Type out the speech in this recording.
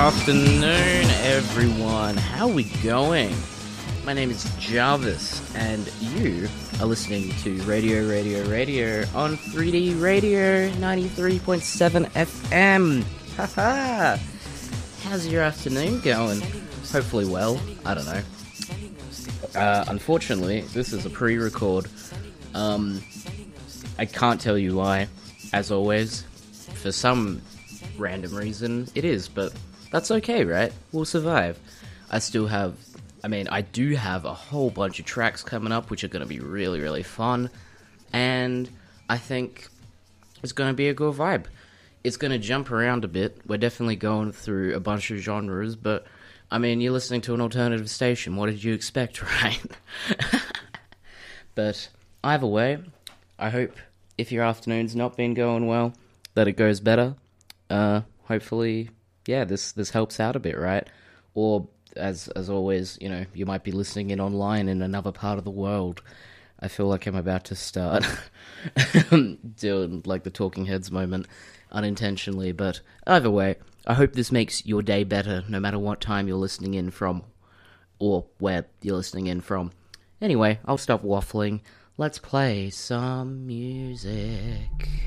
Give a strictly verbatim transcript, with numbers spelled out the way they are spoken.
afternoon, everyone. How we going? My name is Jarvis, and you are listening to Radio, Radio, Radio on three D Radio ninety-three point seven F M. Haha! How's your afternoon going? Hopefully well. I don't know. Uh, unfortunately, this is a pre-record. Um, I can't tell you why, as always. For some random reason, it is, but that's okay, right? We'll survive. I still have, I mean, I do have a whole bunch of tracks coming up, which are going to be really, really fun, and I think it's going to be a good vibe. It's going to jump around a bit. We're definitely going through a bunch of genres, but, I mean, you're listening to an alternative station. What did you expect, right? But either way, I hope if your afternoon's not been going well, that it goes better. Uh, hopefully, yeah, this this helps out a bit, right? Or, as as always, you know, you might be listening in online in another part of the world. I feel like I'm about to start doing, like, the Talking Heads moment unintentionally, but either way, I hope this makes your day better, no matter what time you're listening in from, or where you're listening in from. Anyway, I'll stop waffling. Let's play some music.